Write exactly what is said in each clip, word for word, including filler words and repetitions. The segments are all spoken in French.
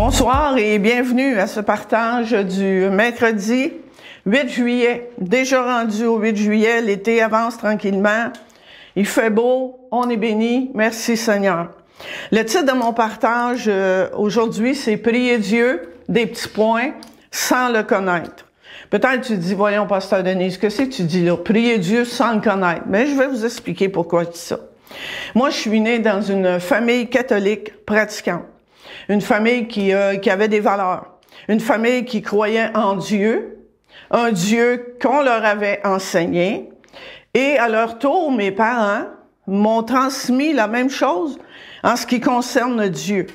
Bonsoir et bienvenue à ce partage du mercredi huit juillet. Déjà rendu au huit juillet, l'été avance tranquillement. Il fait beau, on est béni. Merci Seigneur. Le titre de mon partage euh, aujourd'hui, c'est « Prier Dieu, des petits points, sans le connaître ». Peut-être tu dis, voyons, Pasteur Denise, que c'est que tu dis là? Prier Dieu sans le connaître. Mais je vais vous expliquer pourquoi je dis ça. Moi, je suis née dans une famille catholique pratiquante. Une famille qui, euh, qui avait des valeurs. Une famille qui croyait en Dieu. Un Dieu qu'on leur avait enseigné. Et à leur tour, mes parents m'ont transmis la même chose en ce qui concerne Dieu.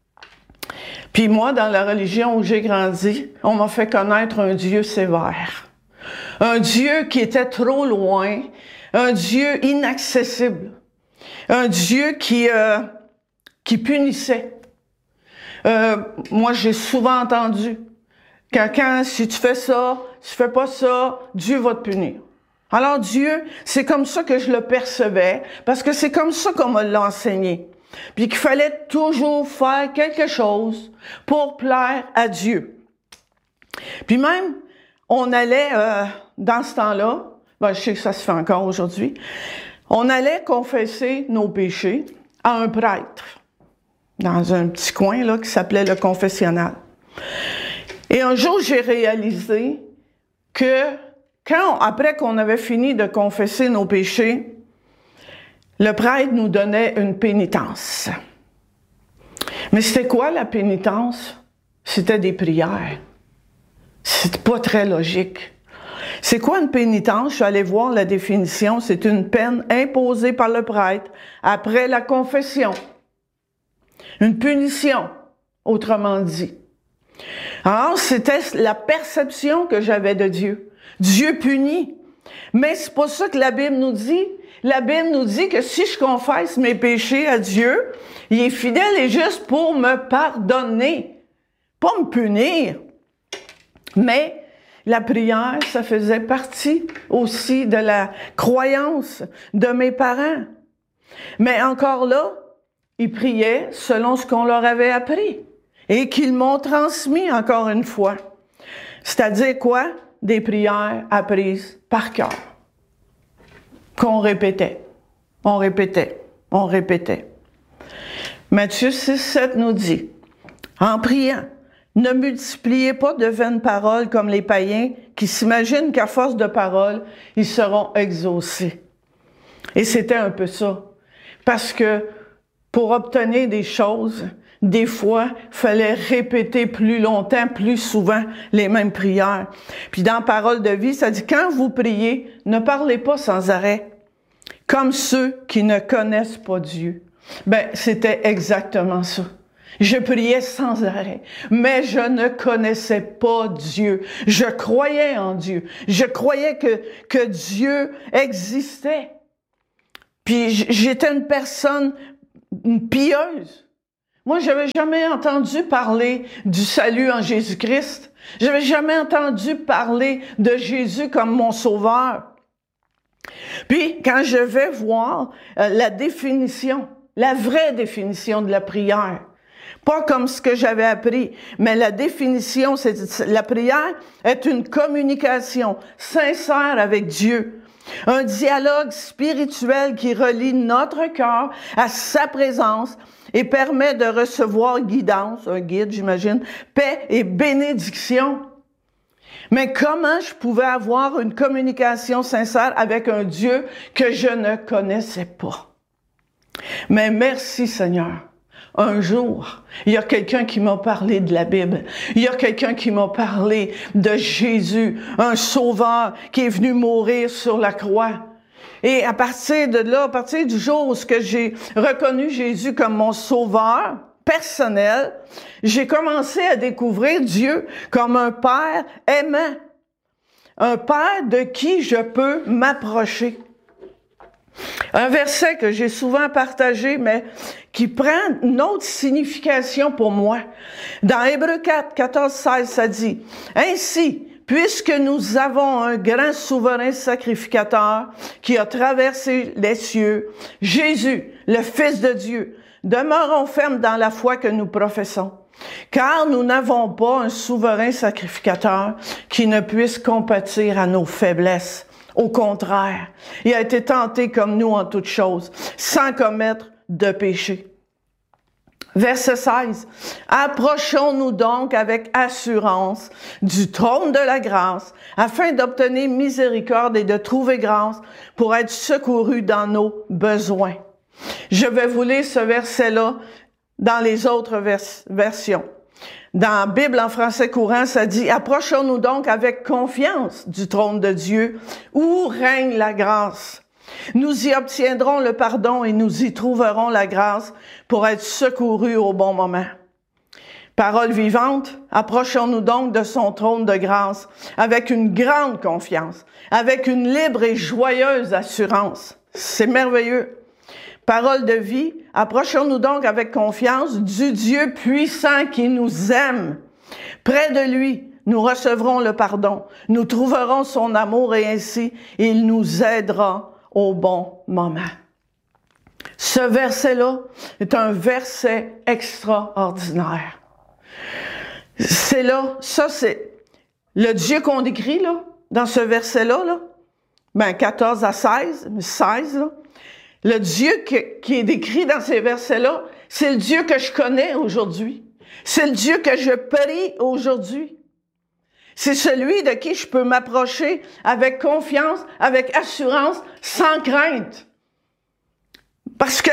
Puis moi, dans la religion où j'ai grandi, on m'a fait connaître un Dieu sévère. Un Dieu qui était trop loin. Un Dieu inaccessible. Un Dieu qui, euh, qui punissait. Euh, moi, j'ai souvent entendu que quand, si tu fais ça, si tu fais pas ça, Dieu va te punir. Alors Dieu, c'est comme ça que je le percevais, parce que c'est comme ça qu'on me l'a enseigné. Puis qu'il fallait toujours faire quelque chose pour plaire à Dieu. Puis même, on allait, euh, dans ce temps-là, ben, je sais que ça se fait encore aujourd'hui, on allait confesser nos péchés à un prêtre, dans un petit coin là qui s'appelait le confessionnal. Et un jour, j'ai réalisé que quand, après qu'on avait fini de confesser nos péchés, le prêtre nous donnait une pénitence. Mais c'était quoi la pénitence? C'était des prières. C'était pas très logique. C'est quoi une pénitence? Je suis allée voir la définition. C'est une peine imposée par le prêtre après la confession. Une punition, autrement dit. Alors, c'était la perception que j'avais de Dieu. Dieu punit. Mais c'est pas ça que la Bible nous dit. La Bible nous dit que si je confesse mes péchés à Dieu, il est fidèle et juste pour me pardonner. Pas me punir. Mais la prière, ça faisait partie aussi de la croyance de mes parents. Mais encore là, ils priaient selon ce qu'on leur avait appris et qu'ils m'ont transmis encore une fois. C'est-à-dire quoi? Des prières apprises par cœur. Qu'on répétait, on répétait, on répétait. Matthieu six, sept nous dit, en priant, ne multipliez pas de vaines paroles comme les païens qui s'imaginent qu'à force de paroles, ils seront exaucés. Et c'était un peu ça. Parce que pour obtenir des choses, des fois, il fallait répéter plus longtemps, plus souvent, les mêmes prières. Puis dans Parole de vie, ça dit, quand vous priez, ne parlez pas sans arrêt, comme ceux qui ne connaissent pas Dieu. Ben, c'était exactement ça. Je priais sans arrêt, mais je ne connaissais pas Dieu. Je croyais en Dieu. Je croyais que, que Dieu existait. Puis j'étais une personne une pieuse. Moi, j'avais jamais entendu parler du salut en Jésus-Christ. J'avais jamais entendu parler de Jésus comme mon sauveur. Puis, quand je vais voir euh, la définition, la vraie définition de la prière, pas comme ce que j'avais appris, mais la définition, c'est la prière est une communication sincère avec Dieu. Un dialogue spirituel qui relie notre cœur à sa présence et permet de recevoir guidance, un guide j'imagine, paix et bénédiction. Mais comment je pouvais avoir une communication sincère avec un Dieu que je ne connaissais pas? Mais merci Seigneur. Un jour, il y a quelqu'un qui m'a parlé de la Bible. Il y a quelqu'un qui m'a parlé de Jésus, un sauveur qui est venu mourir sur la croix. Et à partir de là, à partir du jour où j'ai reconnu Jésus comme mon sauveur personnel, j'ai commencé à découvrir Dieu comme un Père aimant. Un Père de qui je peux m'approcher. Un verset que j'ai souvent partagé, mais qui prend une autre signification pour moi. Dans Hébreux quatre, quatorze, seize, ça dit, « Ainsi, puisque nous avons un grand souverain sacrificateur qui a traversé les cieux, Jésus, le Fils de Dieu, demeurons fermes dans la foi que nous professons. Car nous n'avons pas un souverain sacrificateur qui ne puisse compatir à nos faiblesses. Au contraire, il a été tenté comme nous en toutes choses, sans commettre de péché. Verset seize. Approchons-nous donc avec assurance du trône de la grâce, afin d'obtenir miséricorde et de trouver grâce pour être secourus dans nos besoins. Je vais vous lire ce verset-là dans les autres vers- versions. Dans la Bible en français courant, ça dit « Approchons-nous donc avec confiance du trône de Dieu, où règne la grâce. Nous y obtiendrons le pardon et nous y trouverons la grâce pour être secourus au bon moment. » Parole vivante, approchons-nous donc de son trône de grâce avec une grande confiance, avec une libre et joyeuse assurance. C'est merveilleux. Parole de vie, approchons-nous donc avec confiance du Dieu puissant qui nous aime. Près de lui, nous recevrons le pardon, nous trouverons son amour et ainsi, il nous aidera au bon moment. Ce verset-là est un verset extraordinaire. C'est là, ça c'est le Dieu qu'on décrit là, dans ce verset-là, là, ben quatorze à seize, seize, là. Le Dieu que, qui est décrit dans ces versets-là, c'est le Dieu que je connais aujourd'hui. C'est le Dieu que je prie aujourd'hui. C'est celui de qui je peux m'approcher avec confiance, avec assurance, sans crainte. Parce que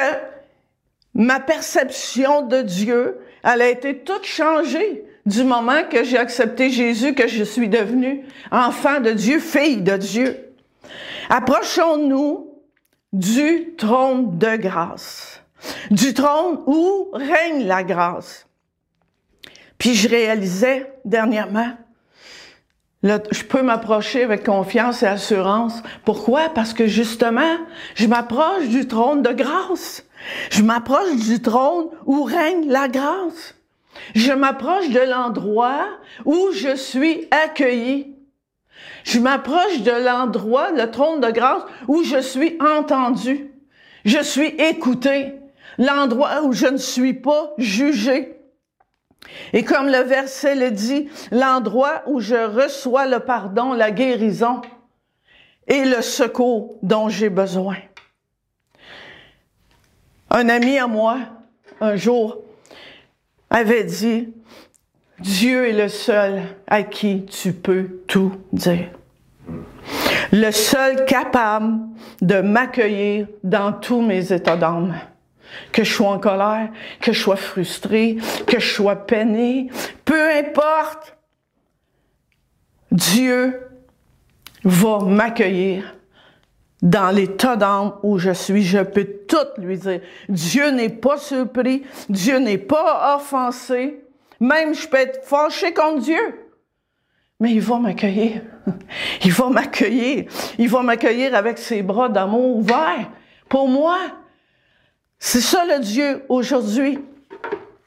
ma perception de Dieu, elle a été toute changée du moment que j'ai accepté Jésus, que je suis devenue enfant de Dieu, fille de Dieu. Approchons-nous du trône de grâce, du trône où règne la grâce. Puis je réalisais dernièrement, là, je peux m'approcher avec confiance et assurance. Pourquoi? Parce que justement, je m'approche du trône de grâce. Je m'approche du trône où règne la grâce. Je m'approche de l'endroit où je suis accueilli. Je m'approche de l'endroit, le trône de grâce, où je suis entendu. Je suis écouté. L'endroit où je ne suis pas jugé. Et comme le verset le dit, l'endroit où je reçois le pardon, la guérison et le secours dont j'ai besoin. Un ami à moi, un jour, avait dit, « Dieu est le seul à qui tu peux tout dire. Le seul capable de m'accueillir dans tous mes états d'âme. Que je sois en colère, que je sois frustré, que je sois peiné, peu importe, Dieu va m'accueillir dans l'état d'âme où je suis. Je peux tout lui dire. Dieu n'est pas surpris, Dieu n'est pas offensé. Même je peux être fâché contre Dieu. Mais il va m'accueillir. Il va m'accueillir. Il va m'accueillir avec ses bras d'amour ouverts. Pour moi, c'est ça le Dieu aujourd'hui